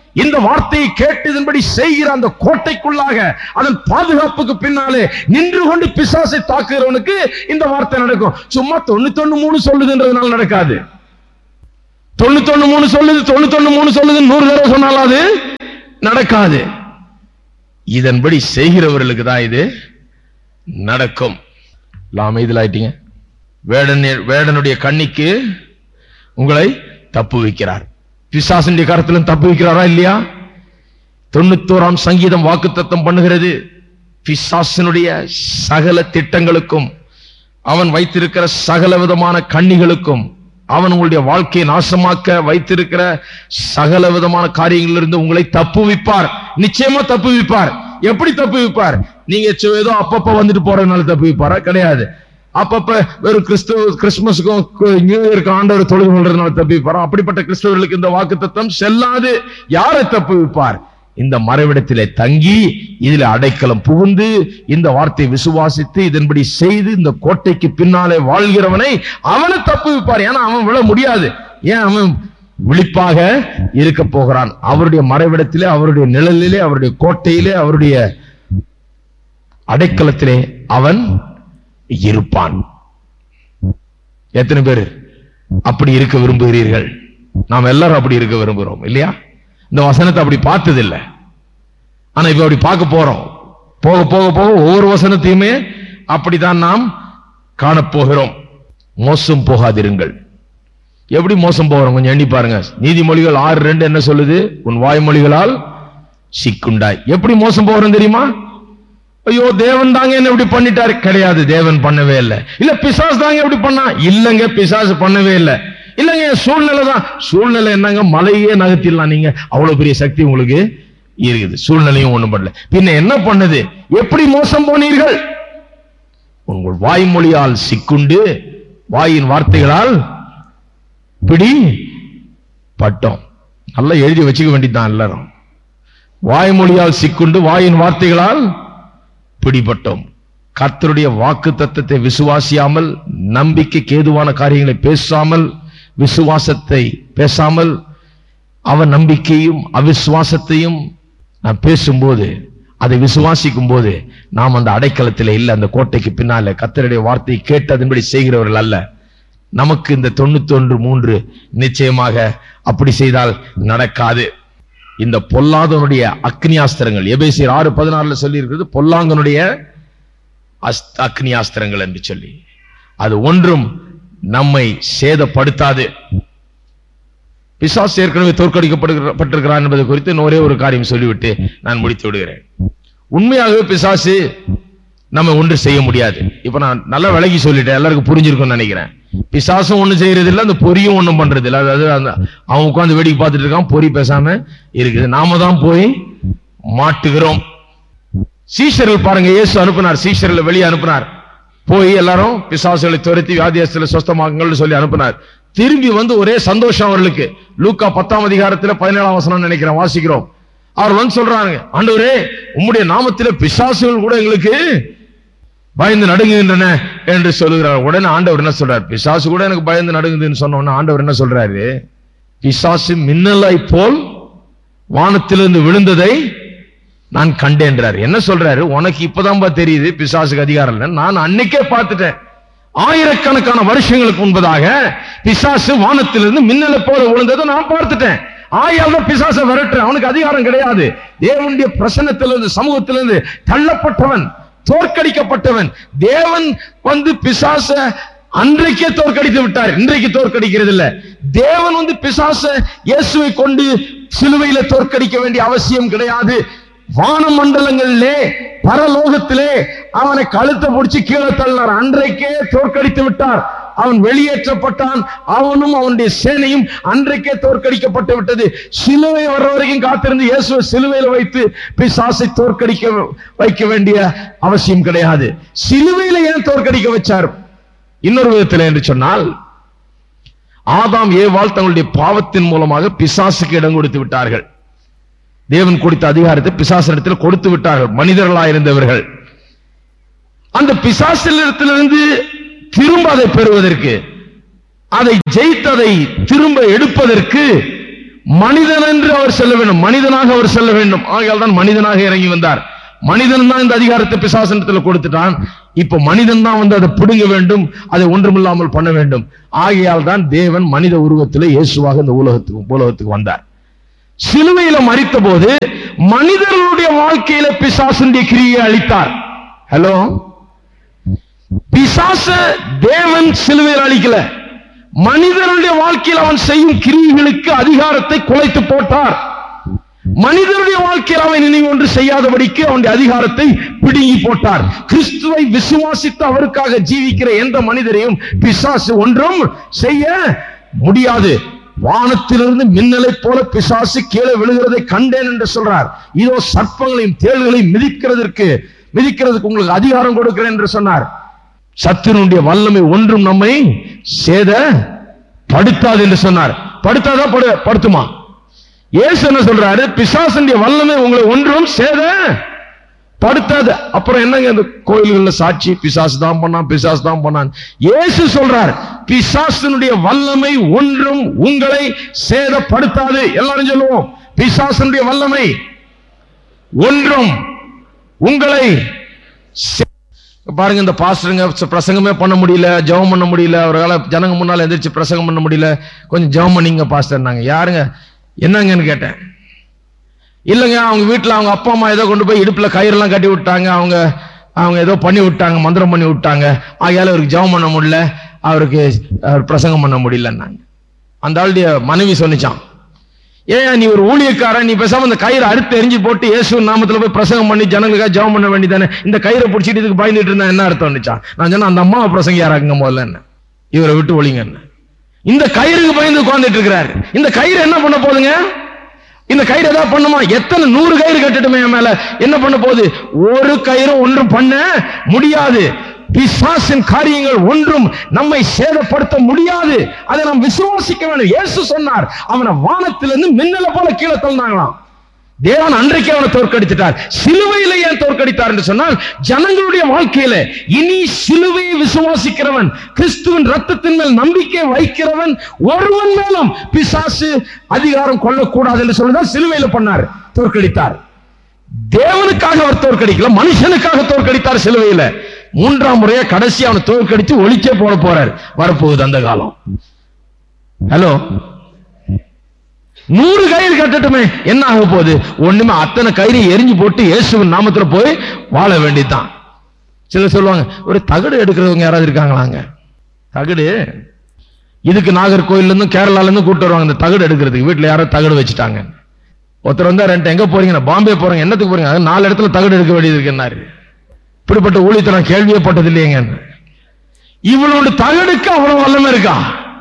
இந்த வார்த்தையை கேட்டதன்படி செய்கிற அந்த கோட்டைக்குள்ளாக அதன் பாதுகாப்புக்கு பின்னாலே நின்று கொண்டு பிசாசை தாக்குகிறவனுக்கு இந்த வார்த்தை நடக்கும். சும்மா தொண்ணூத்தி ஒண்ணு மூணு சொல்லுதுன்றதுனால நடக்காது. தொண்ணூத்தி ஒண்ணு மூணு சொல்லுது தொண்ணூத்தி ஒண்ணு மூணு சொல்லுது நூறு தடவை சொன்னாலும் அது நடக்காது. இதன்படி செய்கிறவர்களுக்கு தான் இது நடக்கும். அமைதியில் ஆயிட்டீங்க. வேடன் வேடனுடைய கண்ணிக்கு உங்களை தப்பு வைக்கிறார். பிசாசுடைய கருத்திலும் தப்பு வைக்கிறாரா இல்லையா? தொண்ணூத்தோராம் சங்கீதம் வாக்குத்தத்தம் பண்ணுகிறது, பிசாசினுடைய சகல திட்டங்களுக்கும் அவன் வைத்திருக்கிற சகல விதமான கண்ணிகளுக்கும் அவன் உங்களுடைய வாழ்க்கையை நாசமாக்க வைத்திருக்கிற சகல விதமான காரியங்களிலிருந்து உங்களை தப்பு வைப்பார். நிச்சயமா தப்பு வைப்பார். எப்படி தப்பு வைப்பார்? நீங்க ஏதோ அப்பப்ப வந்துட்டு போறதுனால தப்பு வைப்பாரா? கிடையாது. அப்பப்ப வெறும் கிறிஸ்துவ கிறிஸ்துமஸுக்கும் நியூ இயருக்கு ஆண்டவர் தொழுகை கொள்றதுனால தப்பு வைப்பாரா? அப்படிப்பட்ட கிறிஸ்தவர்களுக்கு இந்த வாக்குத்தத்தம் செல்லாது. யாரை தப்பு வைப்பார்? இந்த மறைவிடத்திலே தங்கி இதில் அடைக்கலம் புகுந்து இந்த வார்த்தையை விசுவாசித்து இதன்படி செய்து இந்த கோட்டைக்கு பின்னாலே வாழ்கிறவனை அவனை தப்பு வைப்பார். ஏன்னா அவன் விழ முடியாது. ஏன்? அவன் விழிப்பாக இருக்க போகிறான். அவருடைய மறைவிடத்திலே, அவருடைய நிழலிலே, அவருடைய கோட்டையிலே, அவருடைய அடைக்கலத்திலே அவன் இருப்பான். எத்தனை பேர் அப்படி இருக்க விரும்புகிறீர்கள்? நாம் எல்லாரும் அப்படி இருக்க விரும்புகிறோம் இல்லையா? இந்த வசனத்தை அப்படி பார்த்ததில்லை, ஆனா இப்ப அப்படி பார்க்க போறோம். போக போக போக ஒவ்வொரு வசனத்தையுமே அப்படித்தான் நாம் காணப்போகிறோம். மோசம் போகாதிருங்கள். எப்படி மோசம் போகிறோம் கொஞ்சம் எண்ணி பாருங்க. நீதிமொழிகள் ஆறு ரெண்டு என்ன சொல்லுது? உன் வாய்மொழிகளால் சிக்குண்டாய். எப்படி மோசம் போகிறோம் தெரியுமா? ஐயோ தேவன் தாங்க என்ன இப்படி பண்ணிட்டாரு. கிடையாது, தேவன் பண்ணவே இல்லை. இல்ல பிசாசு தாங்க எப்படி பண்ணா. இல்லங்க, பிசாசு பண்ணவே இல்லை. இல்லங்க சூழ்நிலை தான். சூழ்நிலை என்னங்க? மலையே நகர்த்திடலாம். நீங்க அவ்வளவு பெரிய சக்தி உங்களுக்கு இருக்குது. சூழ்நிலையும் ஒண்ணும் பண்ணல. பின்ன என்ன பண்ணுது? எப்படி மோசம் போனீர்கள்? உங்கள் வாய்மொழியால் சிக்குண்டு வாயின் வார்த்தைகளால் பிடி பட்டோம். நல்லா எழுதி வச்சுக்க வேண்டியதுதான் எல்லாரும். வாய்மொழியால் சிக்குண்டு வாயின் வார்த்தைகளால் பிடிபட்டோம். கர்த்தருடைய வாக்கு தத்தத்தை விசுவாசியாமல், நம்பிக்கைக்கு ஏதுவான காரியங்களை பேசாமல், விசுவாசத்தை பேசாமல், அவன் நம்பிக்கையும் அவிசுவாசத்தையும் நான் பேசும்போது, அதை விசுவாசிக்கும் போது நாம் அந்த அடைக்கலத்தில் இல்லை, அந்த கோட்டைக்கு பின்னால கர்த்தருடைய வார்த்தையை கேட்டு அதன்படி செய்கிறவர்கள் அல்ல. நமக்கு இந்த தொண்ணூத்தி ஒன்று மூன்று நிச்சயமாக அப்படி செய்தால் நடக்காது. இந்த பொல்லாதவனுடைய அக்னியாஸ்திரங்கள் எபேசியர் ஆறு பதினாறுல சொல்லி இருக்கிறது, பொல்லாங்கனுடைய அக்னியாஸ்திரங்கள் என்று சொல்லி, அது ஒன்றும் நம்மை சேதப்படுத்தாது. பிசாசு ஏற்கனவே தோற்கடிக்கப்பட்டிருக்கிறான் என்பது குறித்து ஒரே ஒரு காரியம் சொல்லிவிட்டு நான் முடித்து விடுகிறேன். உண்மையாகவே பிசாசு நம்ம ஒன்று செய்ய முடியாது. இப்ப நான் நல்லா விலகி சொல்லிட்டேன், எல்லாருக்கும் புரிஞ்சிருக்கும்னு நினைக்கிறேன். பிசாசும் ஒண்ணு செய்யறது இல்லை, அந்த பொரியும் ஒண்ணும் பண்றது இல்லை. அதாவது அவன் உட்கார்ந்து வேடிக்கை பார்த்துட்டு இருக்கான், பொறி பேசாம இருக்குது. நாம தான் போய் மாட்டுகிறோம். சீஷர்கள் பாருங்க, இயேசு அனுப்பினார், சீஷர்களை வெளியே அனுப்பினார். போய் எல்லாரும் பிசாசுகளை துரத்தி வியாதியஸ்தரை சுஸ்தமாக்குங்கள் சொல்லி அனுப்பினார். திரும்பி வந்து ஒரே சந்தோஷம் அவர்களுக்கு. லூக்கா பத்தாம் அதிகாரத்துல பதினேழாம் வசனம் நினைக்கிறேன் வாசிக்கிறோம். அவர் வந்து சொல்றாங்க, ஆண்டவரே உம்முடைய நாமத்திலே பிசாசுகள் கூட எங்களுக்கு பயந்து நடுங்குகின்றன என்று சொல்லுகிறார். உடனே ஆண்டவர் என்ன சொல்றார்? பிசாசு கூட எனக்கு பயந்து நடுங்குதுன்னு சொன்ன ஆண்டவர் என்ன சொல்றாரு? பிசாசு மின்னலாய் போல் வானத்திலிருந்து விழுந்ததை நான் கண்டேன்றார். என்ன சொல்றாரு? உனக்கு இப்பதான் தெரியுது பிசாசுக்கு அதிகாரம் இல்லை, நான் அன்னைக்கே பார்த்துட்டேன். ஆயிரக்கணக்கான வருஷங்களுக்கு முன்பதாக பிசாசு வானத்திலிருந்து மின்னலை போல விழுந்ததை நான் பார்த்துட்டேன். ஆயால பிசாசை விரட்டுறேன், அவனுக்கு அதிகாரம் கிடையாது. தேவனுடைய பிரசன்னத்திலிருந்து, சமூகத்திலிருந்து தள்ளப்பட்டவன், தோற்கடிக்கப்பட்டவன். தேவன் வந்து பிசாச அன்றைக்கே தோற்கடித்து விட்டார், இன்றைக்கு தோற்கடிக்கிறது இல்ல. தேவன் வந்து பிசாச இயேசுவை கொண்டு சிலுவையில தோற்கடிக்க வேண்டிய அவசியம் கிடையாது. வான மண்டலங்களிலே, பரலோகத்திலே அவனை கழுத்தை பிடிச்சு கீழே தள்ளினார், அன்றைக்கே தோற்கடித்து விட்டார். அவன் வெளியேற்றப்பட்டான், அவனும் அவனுடைய சேனையும் அன்றைக்கே தோற்கடிக்கப்பட்டு விட்டது. சிலுவை வர்ற வரைக்கும் காத்திருந்து இயேசுவை சிலுவையில் வைத்து பிசாசை தோற்கடிக்க வைக்க வேண்டிய அவசியம் கிடையாது. சிலுவையில ஏன் தோற்கடிக்க வச்சார்? இன்னொரு விதத்தில் என்று சொன்னால், ஆதாம் ஏவாள் தங்களுடைய பாவத்தின் மூலமாக பிசாசுக்கு இடம் கொடுத்து விட்டார்கள். தேவன் கொடுத்த அதிகாரத்தை பிசாசிடத்தில் கொடுத்து விட்டார்கள் மனிதர்களாயிருந்தவர்கள். அந்த பிசாசிலிருந்து திரும்ப அதை பெறுவதற்கு, அதை ஜெயித்ததை திரும்ப எடுப்பதற்கு மனிதன் என்று அவர் செல்ல வேண்டும், மனிதனாக அவர் செல்ல வேண்டும். ஆகையால் தான் மனிதனாக இறங்கி வந்தார். மனிதன் தான் இந்த அதிகாரத்தை பிசாசனத்தில் கொடுத்துட்டான். இப்ப மனிதன் தான் வந்து அதை பிடுங்க வேண்டும், அதை ஒன்றுமில்லாமல் பண்ண வேண்டும். ஆகையால் தான் தேவன் மனித உருவத்தில் இயேசுவாக இந்த உலகத்துக்கு உலகத்துக்கு வந்தார். சிலுவையில மரித்த போது மனிதர்களுடைய வாழ்க்கையில பிசாசுடைய கிரியை அளித்தார். ஹலோ, பிசாச தேவன் சிலுவையில் அளிக்கல, மனிதனுடைய வாழ்க்கையில் அவன் செய்யும் கிரியைகளுக்கு அதிகாரத்தை குலைத்து போட்டார். மனிதனுடைய வாழ்க்கையில் அவன் இனி ஒன்று செய்யாதபடிக்கு அவனுடைய அதிகாரத்தை பிடுங்கி போட்டார். கிறிஸ்துவை விசுவாசித்து அவருக்காக ஜீவிக்கிற எந்த மனிதரையும் பிசாசு ஒன்றும் செய்ய முடியாது. வானத்திலிருந்து மின்னலை போல பிசாசு கீழே விழுகிறதை கண்டேன் என்று சொல்றார். இதோ சர்ப்பங்களையும் தேள்களையும் மிதிக்கிறதற்கு மிதிக்கிறதுக்கு உங்களுக்கு அதிகாரம் கொடுக்கிறேன் என்று சொன்னார். சத்துருடைய வல்லமை ஒன்றும் நம்மை சேத படுத்தாது என்று சொன்னார். படுத்தாதா படுத்துமா? இயேசு என்ன சொல்றாரு? பிசாசுடைய வல்லமை உங்களை ஒன்றும் சேத படுத்தாது. அப்புறம் என்னங்க இந்த கோயில்கள்ல சாட்சி, பிசாசு தான் பண்ணான், பிசாசு தான் பண்ணான். இயேசு சொல்றார், பிசாசுடைய வல்லமை ஒன்றும் உங்களை சேதப்படுத்தாது. எல்லாரும் சொல்லுவோம், பிசாசுடைய வல்லமை ஒன்றும் உங்களை. பாருங்க, இந்த பாஸ்டருங்க பிரசங்கமே பண்ண முடியல, ஜெபம் பண்ண முடியல, அவரால் ஜனங்க முன்னால எந்திரிச்சு பிரசங்கம் பண்ண முடியல, கொஞ்சம் ஜெபம் பண்ணீங்க பாஸ்டர். நாங்க யாருங்க என்னங்கன்னு கேட்டேன். இல்லைங்க, அவங்க வீட்டில் அவங்க அப்பா அம்மா ஏதோ கொண்டு போய் இடுப்புல கயிறெல்லாம் கட்டி விட்டாங்க, அவங்க அவங்க ஏதோ பண்ணி விட்டாங்க, மந்திரம் பண்ணி விட்டாங்க, ஆகையால அவருக்கு ஜெபம் பண்ண முடியல, அவருக்கு அவர் பிரசங்கம் பண்ண முடியலன்னாங்க. அந்த ஆளுடைய மனைவி சொன்னிச்சான், ஏன் நீ ஒரு ஊழியக்காரன், நீ பேசாம இந்த கயிறை அறுத்து எரிஞ்சு போட்டு இயேசு நாமத்துல போய் பிரசங்கம் பண்ணி ஜனங்களுக்காக ஜெபம் பண்ண வேண்டியதானே, இந்த கயிறை பிடிச்சிட்டு இதுக்கு பயந்துட்டு இருந்தா என்ன அர்த்தம் வந்துச்சான். நான் சொன்னேன், அந்த அம்மாவை பிரசங்க யாராக்குங்க முதல்ல, என்ன இவரை விட்டு ஒழிங்க. இந்த கயிறுக்கு பயந்து உட்கார்ந்துட்டு இருக்கிறாரு. இந்த கயிறு என்ன பண்ண போதுங்க? இந்த கயிறு ஏதாவது பண்ணுமா? எத்தனை நூறு கயிறு கட்டுட்டுமே மேல, என்ன பண்ண போகுது? ஒரு கயிறு ஒன்றும் பண்ண முடியாது. பிசாசின் காரியங்கள் ஒன்றும் நம்மை சேதப்படுத்த முடியாது. அதை நாம் விசுவாசிக்க வேண்டும். இயேசு சொன்னார், அவனை வானத்திலிருந்து மின்னலை போல கீழே தள்ளினாங்களாம். தேவன் அன்றைக்கு அவனை தோற்கடித்தார். சிலுவையில ஏன் தோற்கடித்தார் என்று சொன்னால், ஜனங்களுடைய வாழ்க்கையில இனி சிலுவையை விசுவாசிக்கிறவன், கிறிஸ்துவின் ரத்தத்தின் மேல் நம்பிக்கை வைக்கிறவன் ஒருவன் மேலும் பிசாசு அதிகாரம் கொள்ளக்கூடாது என்று சொல்லிதான் சிலுவையில பண்ணார், தோற்கடித்தார். தேவனுக்காக அவர் தோற்கடிக்கல, மனுஷனுக்காக தோற்கடித்தார் சிலுவையில. மூன்றாம் முறையா கடைசி அவனை தோற்கடித்து ஒளிச்சே போட போறார். வரப்போகுது அந்த காலம். ஹலோ, நூறு கயிறு கட்டட்டுமே, என்ன ஆக போகுது? ஒண்ணுமே. அத்தனை கயிறு எரிஞ்சு போட்டு இயேசுவின் நாமத்துல போய் வாழ வேண்டியதுதான். சிலர் சொல்லுவாங்க, ஒரு தகடு எடுக்கிறவங்க யாராவது இருக்காங்களாங்க? தகடு இதுக்கு நாகர்கோயில்ல இருந்து கேரளால இருந்து கூட்டு வருவாங்க இந்த தகடு எடுக்கிறதுக்கு. வீட்டுல யாரோ தகடு வச்சுட்டாங்க. ஒருத்தர் வந்தா, ரெண்டு எங்க போறீங்க? பாம்பே போறீங்க. என்னத்துக்கு போறீங்க? நாலு இடத்துல தகடு எடுக்க வேண்டியது இருக்குன்னாரு. இப்படிப்பட்ட ஊழியத்தை நான் கேள்வியே பட்டது இல்லையங்க. இவளோட தகடுக்கு அவ்வளவு வல்லமை இருக்கா?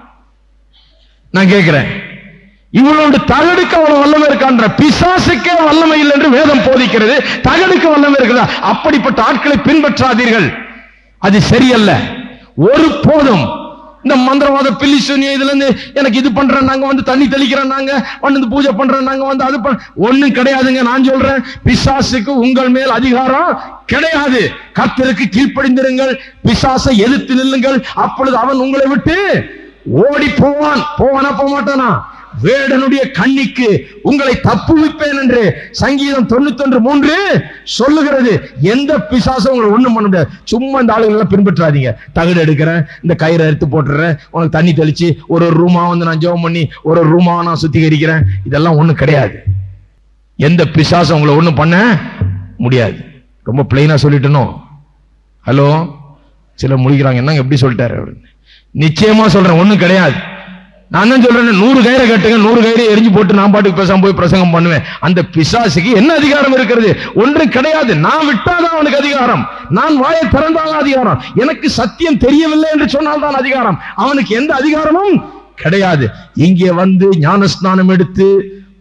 நான் கேட்கிறேன், இவளோட தகடுக்கு அவ்வளவு வல்லமை இருக்கான்ற? பிசாசுக்கே வல்லமை இல்லை என்று வேதம் போதிக்கிறது, தகடுக்கு வல்லமை இருக்குதா? அப்படிப்பட்ட ஆட்களை பின்பற்றாதீர்கள், அது சரியல்ல. ஒரு போதும் இந்த மந்திரவாத பில்லி சூனியம் இதுல இருந்து எனக்கு இது பண்றேன், நாங்க வந்து தண்ணி தெளிக்கிறேன், நாங்க வந்து பூஜை பண்றோம், நாங்க வந்து அது ஒண்ணும் கிடையாதுங்க. நான் சொல்றேன், பிசாசுக்கு உங்கள் மேல் அதிகாரம் கிடையாது. கர்த்தருக்கு கீழ்ப்படிந்திருங்கள், பிசாசை எதிர்த்து நில்லுங்கள், அப்பொழுது அவன் உங்களை விட்டு ஓடி போவான். போவானா போக மாட்டானா? வேடனுடைய கண்ணிக்கு உங்களை தப்புவிப்பேன் என்று சங்கீதம் தொண்ணூத்தி ஒன்று மூன்று சொல்லுகிறது. எந்த பிசாசும் உங்களை ஒண்ணும் பண்ண முடியாது. சும்மா இந்த ஆளுகளை பின்பற்றாதீங்க. தகடு எடுக்கிறேன், இந்த கயிறை எடுத்து போட்டுறேன், உனக்கு தண்ணி தெளிச்சு ஒரு ஒரு ரூமா வந்து நான் ஜெபம் பண்ணி ஒரு ஒரு ரூமா நான் சுத்திகரிக்கிறேன், இதெல்லாம் ஒண்ணும் கிடையாது. எந்த பிசாசும் உங்களை ஒண்ணும் பண்ண முடியாது. ரொம்ப பிளைனா சொல்லிட்டணும். ஹலோ, சில முடிக்கிறாங்க, என்னங்க எப்படி சொல்லிட்டாரு அவரு? நிச்சயமா சொல்றேன், ஒண்ணும் கிடையாது. நான் தான் சொல்றேன், நூறு கயிறை கட்டுங்க, நூறு கயிறை எரிஞ்சு போட்டு நான் பாட்டுக்கு பேசாம போய் பிரசங்கம் பண்ணுவேன். அந்த பிசாசுக்கு என்ன அதிகாரம் இருக்கிறது? ஒன்று கிடையாது. நான் விட்டாதான் அவனுக்கு அதிகாரம், நான் வாயை திறந்தாதான் அதிகாரம், எனக்கு சத்தியம் தெரியவில்லை என்று சொன்னால்தான் அதிகாரம். அவனுக்கு எந்த அதிகாரமும் கிடையாது. இங்கே வந்து ஞானஸ்நானம் எடுத்து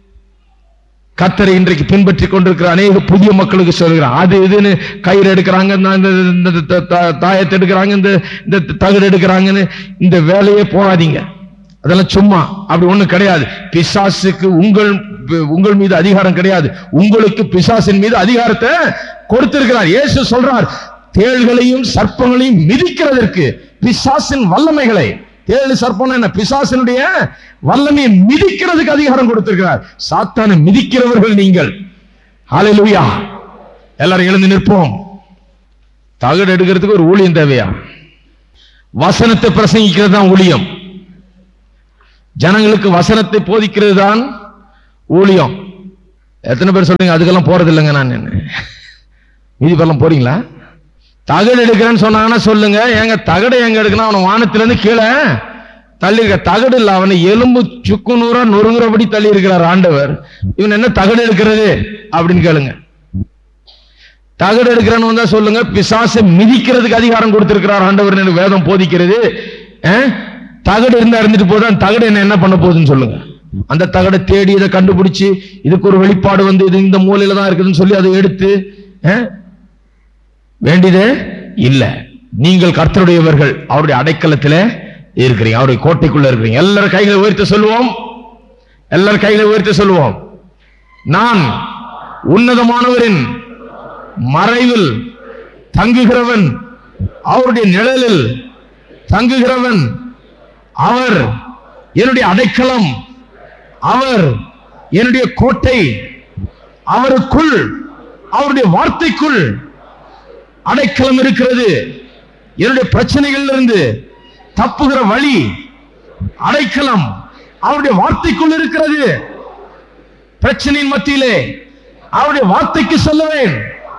கர்த்தரை இன்றைக்கு பின்பற்றி கொண்டிருக்கிற அநேக புதிய மக்களுக்கு சொல்கிறான், அது இதுன்னு கயிறு எடுக்கிறாங்க, தாயத்தை எடுக்கிறாங்க, இந்த தகடு எடுக்கிறாங்கன்னு இந்த வேலையே போகாதீங்க. அதெல்லாம் சும்மா, அப்படி ஒண்ணு கிடையாது. பிசாசுக்கு உங்கள் உங்கள் மீது அதிகாரம் கிடையாது, உங்களுக்கு பிசாசின் மீது அதிகாரத்தை கொடுத்திருக்கிறார். இயேசு சொல்றார், தேள்களையும் சர்ப்பங்களையும் மிதிக்கிறதற்கு, பிசாசின் வல்லமைகளை, ஏழு சர்ப்பம் என்ன? பிசாசினுடைய வல்லமையை மிதிக்கிறதுக்கு அதிகாரம் கொடுத்திருக்கிறார். சாத்தானை மிதிக்கிறவர்கள் நீங்கள். ஹல்லேலூயா. எல்லாரும் எழுந்து நிற்போம். தகடு எடுக்கிறதுக்கு ஒரு ஊழியம் தேவையா? வசனத்தை பிரசங்கிக்கிறது தான் ஊழியம். ஜனங்களுக்கு வசனத்தை போதிக்கிறது தான் ஊழியம். எத்தனை பேர் சொல்றீங்க அதுக்கெல்லாம் போறது இல்லைங்க? நான் மீதி பேர்லாம் போறீங்களா? தகடு எடுக்கிறேன்னு சொன்னாங்கன்னா சொல்லுங்க. ஏங்க தகடை எங்க எடுக்கணும்? அவனை வானத்திலிருந்து கீழே தள்ளி இருக்க. தகடு இல்ல, அவனை எலும்பு சுக்கு நூறா நொறுங்குறபடி தள்ளி இருக்கிறார் ஆண்டவர். இவன் என்ன தகடு எடுக்கிறது அப்படின்னு கேளுங்க. தகடு எடுக்கிறன்னு வந்தா சொல்லுங்க. பிசாசை மிதிக்கிறதுக்கு அதிகாரம் கொடுத்திருக்கிறார் ஆண்டவர் வேதம் போதிக்கிறது. தகடு இருந்தா இருந்துட்டு போதும். தகடு என்ன என்ன பண்ண போகுதுன்னு சொல்லுங்க. அந்த தகடை தேடி இதை கண்டுபிடிச்சு இதுக்கு ஒரு வெளிப்பாடு வந்து இது இந்த மூலையில தான் இருக்குதுன்னு சொல்லி அதை எடுத்து வேண்டியதே இல்ல. நீங்கள் கர்த்தருடையவர்கள், அவருடைய அடைக்கலத்தில் இருக்கிறீங்க, அவருடைய கோட்டைக்குள்ள இருக்கிறீங்க. எல்லாரும் கைகளை உயர்த்தி சொல்லுவோம். எல்லாரும் கைகளை உயர்த்தி சொல்லுவோம். நான் உன்னதமானவரின் மறைவில் தங்குகிறவன், அவருடைய நிழலில் தங்குகிறவன். அவர் என்னுடைய அடைக்கலம், அவர் என்னுடைய கோட்டை. அவருக்குள், அவருடைய வார்த்தைக்குள் அடைக்கலம் இருக்கிறது. என்னுடைய பிரச்சனைகள் இருந்து தப்புகிற வழி, அடைக்கலம் அவருடைய வார்த்தைக்குள் இருக்கிறது. பிரச்சனையின் மத்தியிலே அவருடைய வார்த்தைக்கு சொல்லுவேன்.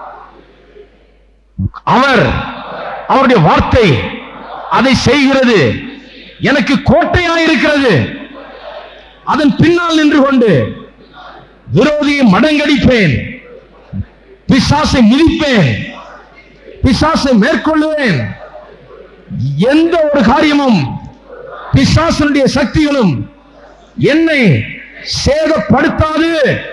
அவர், அவருடைய வார்த்தை அதை செய்கிறது. எனக்கு கோட்டையாக இருக்கிறது. அதன் பின்னால் நின்று கொண்டு விரோதியை மடங்கடிப்பேன், பிசாசை மிதிப்பேன், பிசாசை மேற்கொள்ளுவேன். எந்த ஒரு காரியமும் பிசாசனுடைய சக்திகளும் என்னை சேதப்படுத்தாது.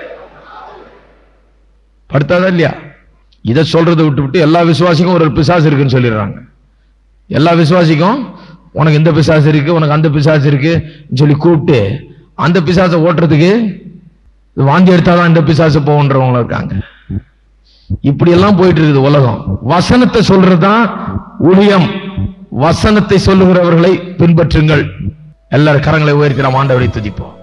படுத்தாதா இல்லையா? இதை சொல்றதை விட்டு விட்டு எல்லா விசுவாசிக்கும் ஒரு பிசாசு இருக்குன்னு சொல்லிடுறாங்க. எல்லா விசுவாசிக்கும் உனக்கு இந்த பிசாசு இருக்கு, உனக்கு அந்த பிசாசு இருக்கு சொல்லி கூப்பிட்டு அந்த பிசாசை ஓட்டுறதுக்கு வாந்தி எடுத்தாதான் இந்த பிசாசு போன்றவங்க இருக்காங்க. இப்படி எல்லாம் போயிட்டு இருக்குது உலகம். வசனத்தை சொல்றதுதான் ஊழியம். வசனத்தை சொல்லுகிறவர்களை பின்பற்றுங்கள். எல்லாரும் கரங்களை உயர்த்தி நாம் ஆண்டவரை துதிப்போம்.